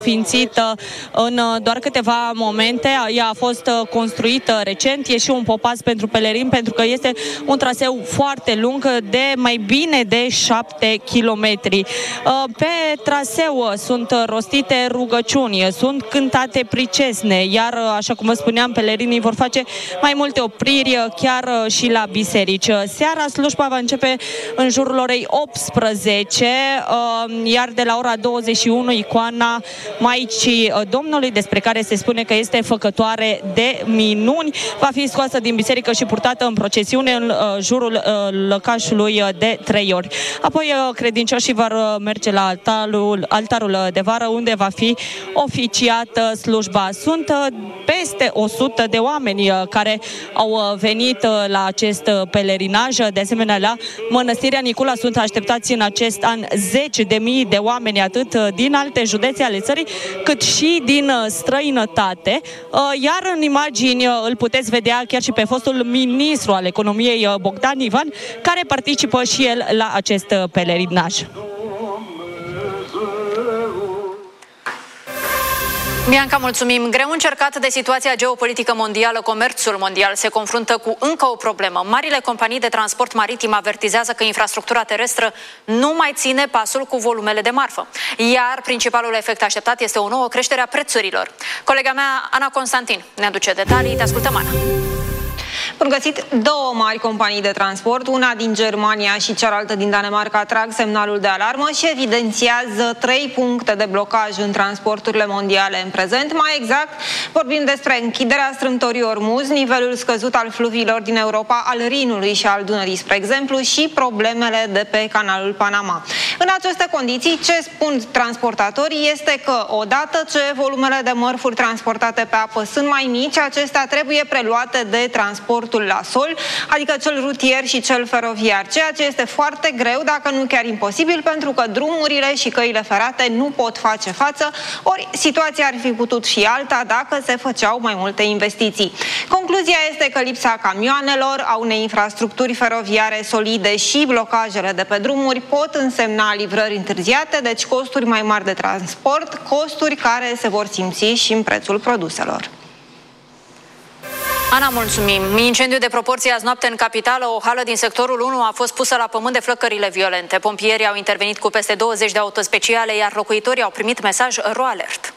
Ființită în doar câteva momente, ea a fost construită recent, e și un popas pentru pelerini, pentru că este un traseu foarte lung de mai bine de 7 kilometri. Pe traseu sunt rostite rugăciuni, sunt cântate pricesne, iar, așa cum vă spuneam, pelerinii vor face mai multe opriri chiar și la biserici. Seara slujba va începe în jurul orei 18, iar de la ora 21 icoana Maicii Domnului, despre care se spune că este făcătoare de minuni, va fi scoasă din biserică și purtată în procesiune în jurul lăcașului de 3 ori. Apoi credincioșii vor merge la altarul de vară, unde va fi oficiată slujba. Sunt peste 100 de oameni care au venit la acest pelerinaj. De asemenea, la Mănăstirea Nicula sunt așteptați în acest an 10.000 de oameni, atât din alte județe ale țării, cât și din străinătate. Iar în imagini îl puteți vedea chiar și pe fostul ministru al economiei Bogdan Ivan, care participă și el la acest pelerinaj. Bianca, mulțumim. Greu încercat de situația geopolitică mondială, comerțul mondial se confruntă cu încă o problemă. Marile companii de transport maritim avertizează că infrastructura terestră nu mai ține pasul cu volumele de marfă. Iar principalul efect așteptat este o nouă creștere a prețurilor. Colega mea, Ana Constantin, ne aduce detalii. Te ascultăm, Ana. Bun găsit, două mari companii de transport, una din Germania și cealaltă din Danemarca, trag semnalul de alarmă și evidențiază 3 puncte de blocaj în transporturile mondiale în prezent. Mai exact, vorbim despre închiderea strâmtorii Ormuz, nivelul scăzut al fluviilor din Europa, al Rinului și al Dunării, spre exemplu, și problemele de pe canalul Panama. În aceste condiții, ce spun transportatorii este că odată ce volumele de mărfuri transportate pe apă sunt mai mici, acestea trebuie preluate de transportul la sol, adică cel rutier și cel feroviar, ceea ce este foarte greu, dacă nu chiar imposibil, pentru că drumurile și căile ferate nu pot face față, ori situația ar fi putut fi alta dacă se făceau mai multe investiții. Concluzia este că lipsa camioanelor, a unei infrastructuri feroviare solide și blocajele de pe drumuri pot însemna livrări întârziate, deci costuri mai mari de transport, costuri care se vor simți și în prețul produselor. Ana, mulțumim. Incendiu de proporție azi noapte în capitală. O hală din sectorul 1 a fost pusă la pământ de flăcările violente. Pompierii au intervenit cu peste 20 de autospeciale, iar locuitorii au primit mesaj RoAlert.